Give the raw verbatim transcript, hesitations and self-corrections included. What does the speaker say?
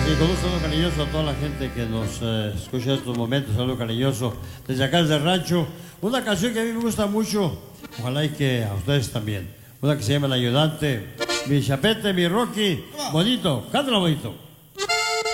Sí, con un saludo cariñoso a toda la gente que nos eh, escucha en estos momentos, saludo cariñoso desde acá desde el rancho. Una canción que a mí me gusta mucho, ojalá y que a ustedes también. Una que se llama El Ayudante. Mi chapete, mi Rocky, bonito, cántalo bonito.